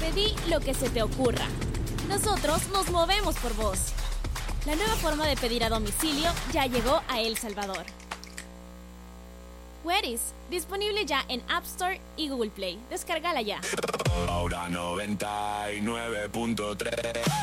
Pedí lo que se te ocurra. Nosotros nos movemos por vos. La nueva forma de pedir a domicilio ya llegó a El Salvador. Where's, disponible ya en App Store y Google Play. Descárgala ya. Ahora 99.3